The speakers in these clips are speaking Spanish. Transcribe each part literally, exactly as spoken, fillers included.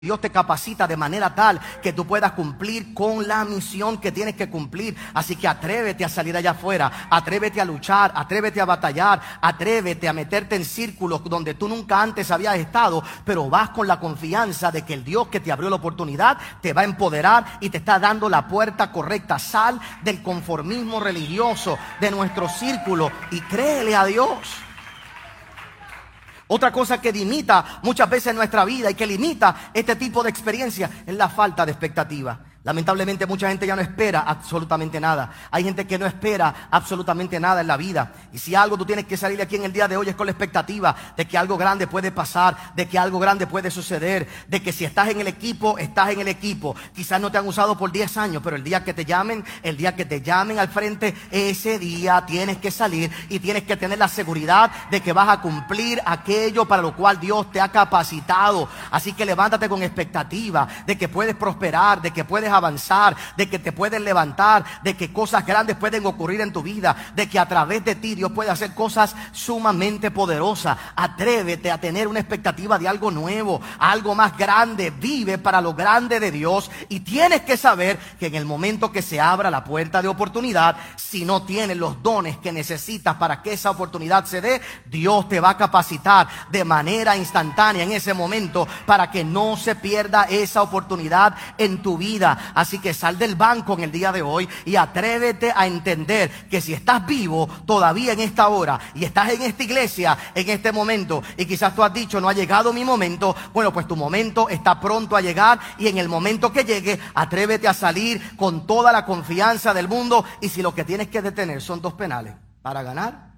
Dios te capacita de manera tal que tú puedas cumplir con la misión que tienes que cumplir. Así que atrévete a salir allá afuera, atrévete a luchar, atrévete a batallar, atrévete a meterte en círculos donde tú nunca antes habías estado, pero vas con la confianza de que el Dios que te abrió la oportunidad te va a empoderar y te está dando la puerta correcta. Sal del conformismo religioso de nuestro círculo y créele a Dios. Otra cosa que limita muchas veces nuestra vida y que limita este tipo de experiencia es la falta de expectativa. Lamentablemente mucha gente ya no espera absolutamente nada. Hay gente que no espera absolutamente nada en la vida. Y si algo tú tienes que salir de aquí en el día de hoy es con la expectativa de que algo grande puede pasar, de que algo grande puede suceder, de que si estás en el equipo, estás en el equipo. Quizás no te han usado por diez años, pero el día que te llamen, el día que te llamen al frente, ese día tienes que salir y tienes que tener la seguridad de que vas a cumplir aquello para lo cual Dios te ha capacitado. Así que levántate con expectativa de que puedes prosperar, de que puedes avanzar, de que te puedes levantar, de que cosas grandes pueden ocurrir en tu vida, de que a través de ti Dios puede hacer cosas sumamente poderosas. Atrévete a tener una expectativa de algo nuevo, algo más grande. Vive para lo grande de Dios y tienes que saber que en el momento que se abra la puerta de oportunidad, si no tienes los dones que necesitas para que esa oportunidad se dé, Dios te va a capacitar de manera instantánea en ese momento para que no se pierda esa oportunidad en tu vida. Así que sal del banco en el día de hoy y atrévete a entender que si estás vivo todavía en esta hora y estás en esta iglesia en este momento y quizás tú has dicho no ha llegado mi momento, bueno pues tu momento está pronto a llegar y en el momento que llegue atrévete a salir con toda la confianza del mundo. Y si lo que tienes que detener son dos penales para ganar,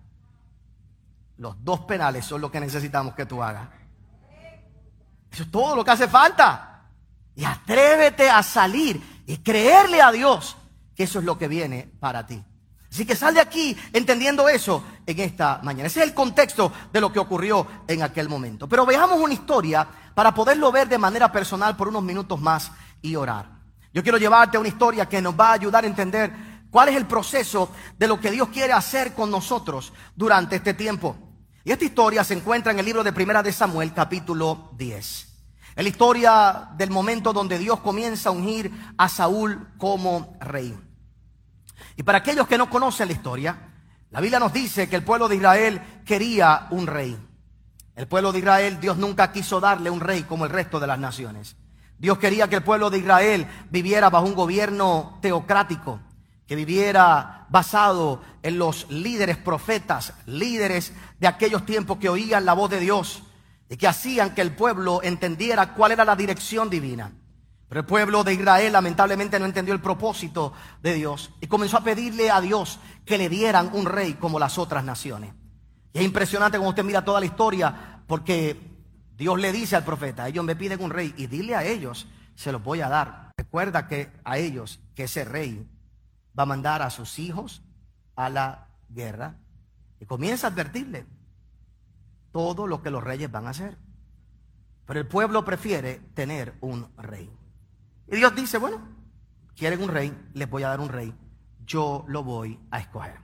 los dos penales son lo que necesitamos que tú hagas. Eso es todo lo que hace falta. Y atrévete a salir y creerle a Dios que eso es lo que viene para ti. Así que sal de aquí entendiendo eso en esta mañana. Ese es el contexto de lo que ocurrió en aquel momento. Pero veamos una historia para poderlo ver de manera personal por unos minutos más y orar. Yo quiero llevarte a una historia que nos va a ayudar a entender cuál es el proceso de lo que Dios quiere hacer con nosotros durante este tiempo. Y esta historia se encuentra en el libro de Primera de Samuel, capítulo diez. Es la historia del momento donde Dios comienza a ungir a Saúl como rey. Y para aquellos que no conocen la historia, la Biblia nos dice que el pueblo de Israel quería un rey. El pueblo de Israel, Dios nunca quiso darle un rey como el resto de las naciones. Dios quería que el pueblo de Israel viviera bajo un gobierno teocrático, que viviera basado en los líderes profetas, líderes de aquellos tiempos que oían la voz de Dios y que hacían que el pueblo entendiera cuál era la dirección divina. Pero el pueblo de Israel lamentablemente no entendió el propósito de Dios y comenzó a pedirle a Dios que le dieran un rey como las otras naciones. Y es impresionante cuando usted mira toda la historia, porque Dios le dice al profeta: ellos me piden un rey y dile a ellos, se los voy a dar. Recuerda que a ellos que ese rey va a mandar a sus hijos a la guerra, y comienza a advertirle todo lo que los reyes van a hacer. Pero el pueblo prefiere tener un rey. Y Dios dice: bueno, quieren un rey, les voy a dar un rey, yo lo voy a escoger.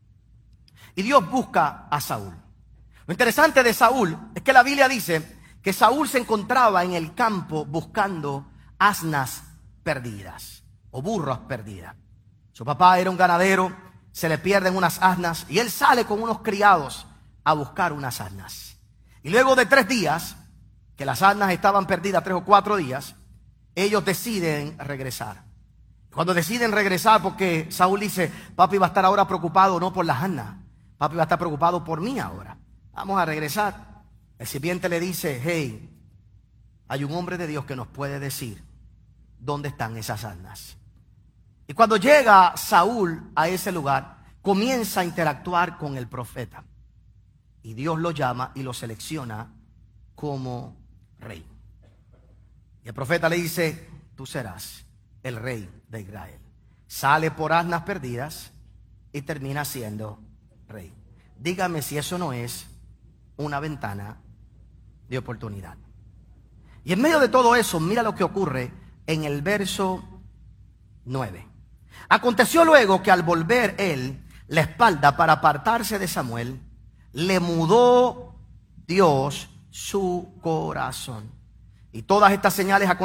Y Dios busca a Saúl. Lo interesante de Saúl es que la Biblia dice que Saúl se encontraba en el campo buscando asnas perdidas o burras perdidas. Su papá era un ganadero, se le pierden unas asnas y él sale con unos criados a buscar unas asnas. Y luego de tres días, que las asnas estaban perdidas, tres o cuatro días, ellos deciden regresar. Cuando deciden regresar, porque Saúl dice: papi va a estar ahora preocupado no por las asnas, papi va a estar preocupado por mí ahora. Vamos a regresar. El sirviente le dice: hey, hay un hombre de Dios que nos puede decir dónde están esas asnas. Y cuando llega Saúl a ese lugar, comienza a interactuar con el profeta. Y Dios lo llama y lo selecciona como rey. Y el profeta le dice: tú serás el rey de Israel. Sale por asnas perdidas y termina siendo rey. Dígame si eso no es una ventana de oportunidad. Y en medio de todo eso, mira lo que ocurre en el verso nueve. Aconteció luego que al volver él la espalda para apartarse de Samuel, le mudó Dios su corazón Y todas estas señales